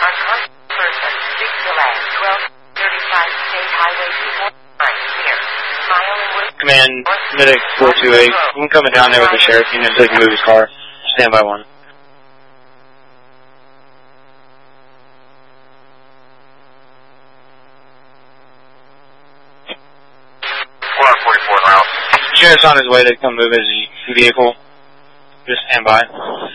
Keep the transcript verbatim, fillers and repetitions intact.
person, big delay, twelve thirty-five State Highway two forty-nine, near Smile and Wood. Command, Medic four two eight. I'm coming down there with the sheriff unit so he can move his car. Stand by one. four forty-four miles. Sheriff's on his way to come move his vehicle. Just stand by.